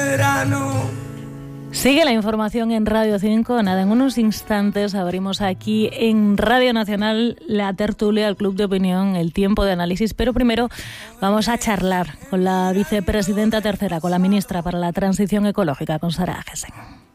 verano. Sigue la información en Radio 5. Nada, en unos instantes abrimos aquí en Radio Nacional la tertulia, el Club de Opinión, el tiempo de análisis. Pero primero vamos a charlar con la vicepresidenta tercera, con la ministra para la Transición Ecológica, con Sara Agesen.